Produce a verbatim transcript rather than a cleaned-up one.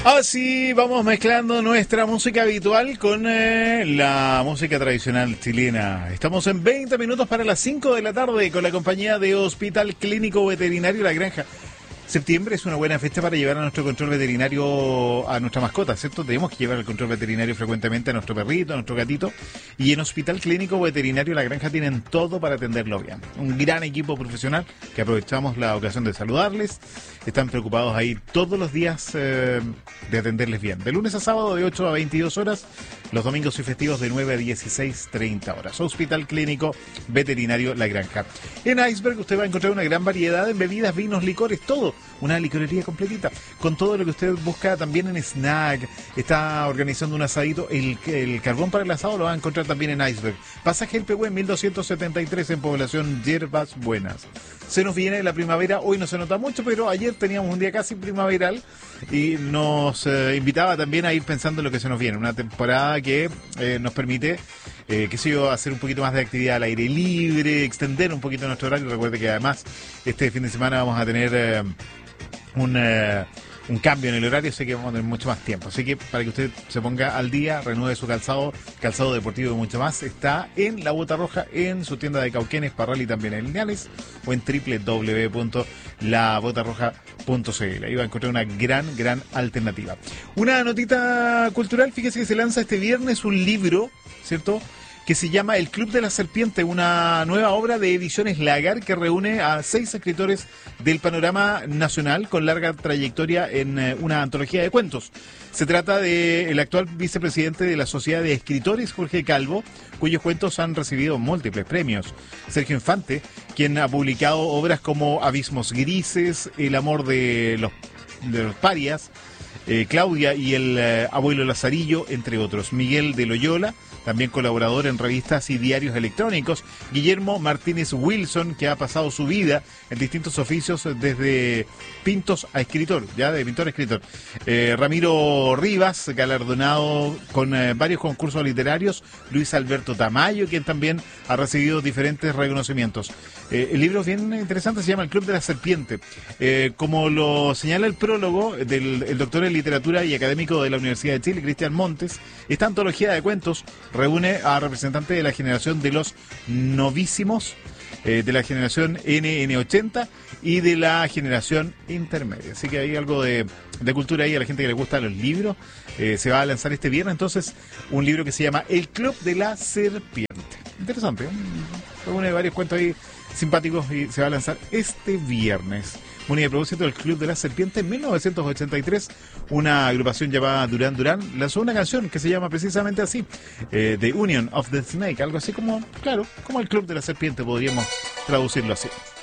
Así vamos mezclando nuestra música habitual con eh, la música tradicional chilena. Estamos en veinte minutos para las cinco de la tarde con la compañía de Hospital Clínico Veterinario La Granja. Septiembre es una buena fecha para llevar a nuestro control veterinario a nuestra mascota, ¿cierto? Tenemos que llevar el control veterinario frecuentemente a nuestro perrito, a nuestro gatito. Y en Hospital Clínico Veterinario La Granja tienen todo para atenderlo bien. Un gran equipo profesional que aprovechamos la ocasión de saludarles. Están preocupados ahí todos los días eh, de atenderles bien. De lunes a sábado de ocho a veintidós horas, los domingos y festivos de nueve a dieciséis treinta horas. Hospital Clínico Veterinario La Granja. En Iceberg usted va a encontrar una gran variedad en bebidas, vinos, licores, todo. Una licorería completita, con todo lo que usted busca también en snack. Está organizando un asadito. El, el carbón para el asado lo va a encontrar también en Iceberg. Pasaje El Pehuen mil doscientos setenta y tres en población Yerbas Buenas. Se nos viene la primavera, hoy no se nota mucho, pero ayer teníamos un día casi primaveral y nos eh, invitaba también a ir pensando en lo que se nos viene. Una temporada que eh, nos permite, eh, qué sé yo, hacer un poquito más de actividad al aire libre, extender un poquito nuestro horario. Recuerde que además este fin de semana vamos a tener eh, un... Eh, un cambio en el horario, así que vamos a tener mucho más tiempo. Así que para que usted se ponga al día, renueve su calzado, calzado deportivo y mucho más, está en La Bota Roja, en su tienda de Cauquenes, Parral y también en Lineales, o en doble u doble u doble u punto la bota roja punto c l. Ahí va a encontrar una gran, gran alternativa. Una notita cultural, fíjese que se lanza este viernes un libro, ¿cierto?, que se llama El Club de la Serpiente, una nueva obra de Ediciones Lagar que reúne a seis escritores del panorama nacional con larga trayectoria en eh, una antología de cuentos. Se trata del actual vicepresidente de la Sociedad de Escritores, Jorge Calvo, cuyos cuentos han recibido múltiples premios. Sergio Infante, quien ha publicado obras como Abismos Grises, El amor de los, de los parias, eh, Claudia y el eh, abuelo Lazarillo, entre otros. Miguel de Loyola, también colaborador en revistas y diarios electrónicos. Guillermo Martínez Wilson, que ha pasado su vida en distintos oficios desde pintos a escritor, ya de pintor a escritor. Eh, Ramiro Rivas, galardonado con eh, varios concursos literarios. Luis Alberto Tamayo, quien también ha recibido diferentes reconocimientos. Eh, el libro es bien interesante, se llama El Club de la Serpiente. Eh, como lo señala el prólogo del el doctor en literatura y académico de la Universidad de Chile, Cristian Montes, esta antología de cuentos reúne a representantes de la generación de los novísimos, eh, de la generación N N ochenta y de la generación intermedia. Así que hay algo de, de cultura ahí a la gente que le gustan los libros. Eh, se va a lanzar este viernes entonces un libro que se llama El Club de la Serpiente. Interesante, ¿eh? Reúne varios cuentos ahí simpáticos y se va a lanzar este viernes. Bueno, y a propósito del Club de la Serpiente, en mil novecientos ochenta y tres, una agrupación llamada Duran Duran lanzó una canción que se llama precisamente así, eh, The Union of the Snake, algo así como, claro, como el Club de la Serpiente, podríamos traducirlo así.